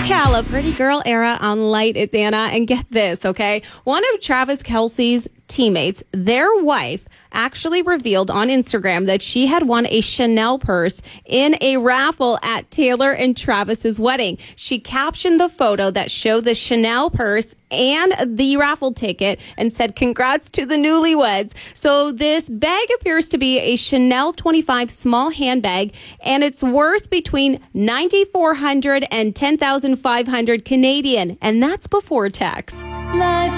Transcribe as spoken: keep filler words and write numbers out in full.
Cal, a pretty girl era on Light. It's Anna. And get this, okay? One of Travis Kelce's teammates, their wife, actually revealed on Instagram that she had won a Chanel purse in a raffle at Taylor and Travis's wedding. She captioned the photo that showed the Chanel purse and the raffle ticket and said, "Congrats to the newlyweds." So this bag appears to be a Chanel twenty-five small handbag, and it's worth between nine thousand four hundred dollars and ten thousand five hundred dollars Canadian, and that's before tax. Life